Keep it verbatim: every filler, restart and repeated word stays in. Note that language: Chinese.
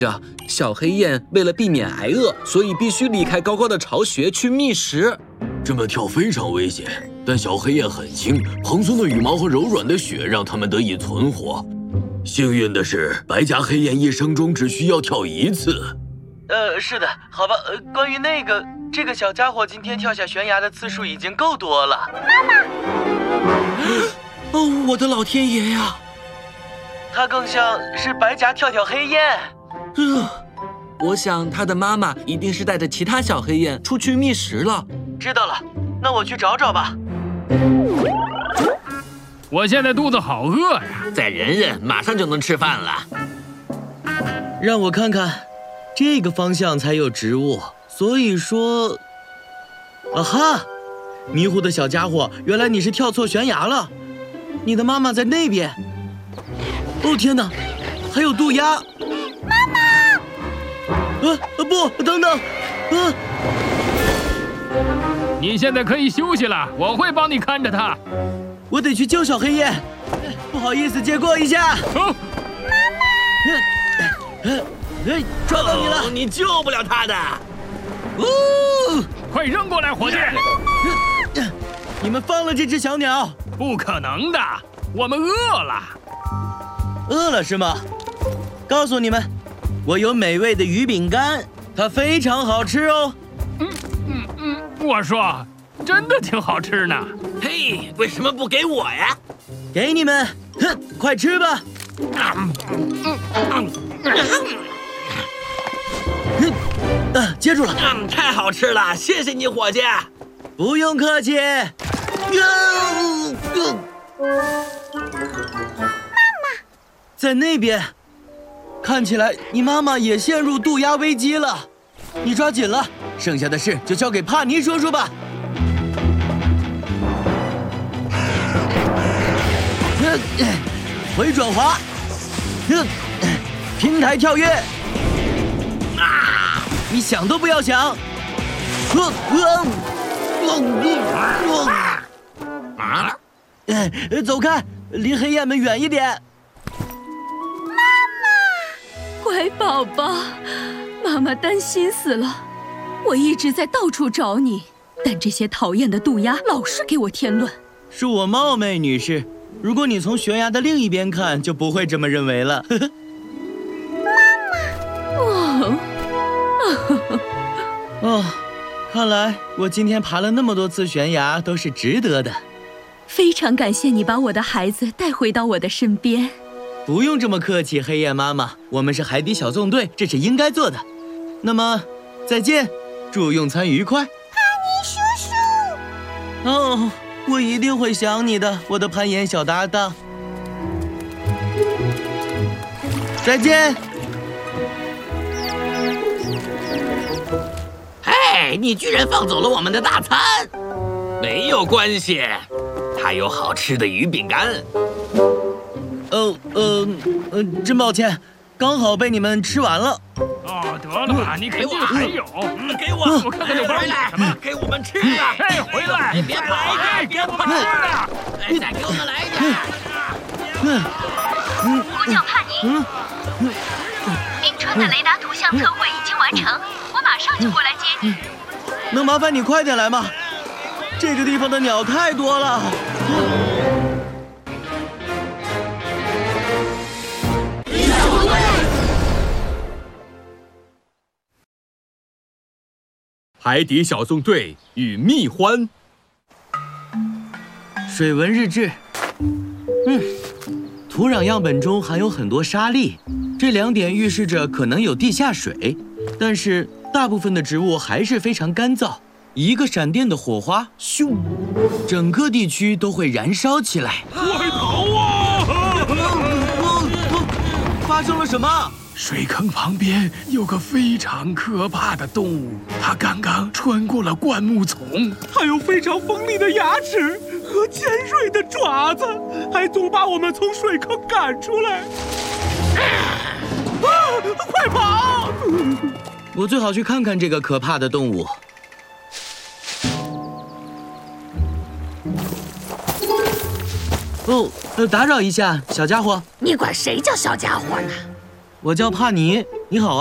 小黑雁为了避免挨饿，所以必须离开高高的巢穴去觅食。 这么跳非常危险，但小黑雁很轻，蓬松的羽毛和柔软的雪让它们得以存活。幸运的是，白颊黑雁一生中只需要跳一次。 呃，是的，好吧。呃，关于那个，这个小家伙今天跳下悬崖的次数已经够多了。 妈妈！ 哦，我的老天爷呀！ 它更像是白颊跳跳黑雁。 呃，我想它的妈妈一定是带着其他小黑雁出去觅食了。 知道了，那我去找找吧。 我现在肚子好饿呀！ 再忍忍，马上就能吃饭了。 让我看看，这个方向才有植物，所以说，啊哈！迷糊的小家伙，原来你是跳错悬崖了。你的妈妈在那边。哦天哪，还有渡鸦！ 妈妈！ 呃呃不，等等，呃。 你现在可以休息了，我会帮你看着它。 我得去救小黑雁，不好意思，借过一下。 哦， 妈妈！哎，抓到你了！ 哦，你救不了它的。 呜！ 快扔过来，伙计！ 你们放了这只小鸟？ 不可能的，我们饿了。 饿了是吗？告诉你们，我有美味的鱼饼干，它非常好吃哦。 嗯嗯嗯，我说，真的挺好吃呢。 嘿，为什么不给我呀？ 给你们，哼，快吃吧。嗯嗯嗯啊，接住了。 嗯，太好吃了，谢谢你，伙计。 不用客气。妈妈，在那边。看起来你妈妈也陷入渡鸦危机了。你抓紧了，剩下的事就交给帕尼叔叔吧。回转滑，平台跳跃，啊！你想都不要想。啊！走开，离黑雁们远一点。 妈妈， 乖宝宝，妈妈担心死了。我一直在到处找你，但这些讨厌的渡鸦老是给我添乱。 是我冒昧，女士。如果你从悬崖的另一边看，就不会这么认为了。 妈妈， 哦， 哦，看来我今天爬了那么多次悬崖都是值得的。 非常感谢你把我的孩子带回到我的身边。 不用这么客气，黑雁妈妈，我们是海底小纵队，这是应该做的。那么，再见，祝用餐愉快。 帕尼叔叔。 哦。我一定会想你的，我的攀岩小搭档。再见。 嘿，你居然放走了我们的大餐！没有关系，它有好吃的鱼饼干。 呃呃呃，真抱歉，刚好被你们吃完了。 哦，得了吧，你肯定还有。 嗯，给我， 我看看这包里什么， 给我们吃啊！ 哎，回来， 别跑！ 哎，给我们吃啊！ 哎，再给我们来一点。 呼叫帕尼。冰川的雷达图像测绘已经完成，我马上就过来接你。 能麻烦你快点来吗？这个地方的鸟太多了。 海底小纵队与蜜獾。 水文日志。嗯，土壤样本中含有很多沙粒，这两点预示着可能有地下水，但是大部分的植物还是非常干燥。一个闪电的火花，咻，整个地区都会燃烧起来。 快逃啊！ 发生了什么？ 水坑旁边有个非常可怕的动物，它刚刚穿过了灌木丛， 它有非常锋利的牙齿和尖锐的爪子，还总把我们从水坑赶出来。啊！快跑！ 我最好去看看这个可怕的动物。哦，打扰一下，小家伙。 你管谁叫小家伙呢？ 我叫帕尼，你好啊。